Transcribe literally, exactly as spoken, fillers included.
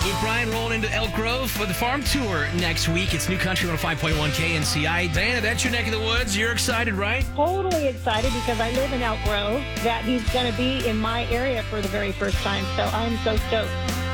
Luke Bryan rolling into Elk Grove for the farm tour next week. It's New Country one oh five point one K N C I. Diana, that's your neck of the woods. You're excited, right? Totally excited because I live in Elk Grove, that he's going to be in my area for the very first time. So I'm so stoked.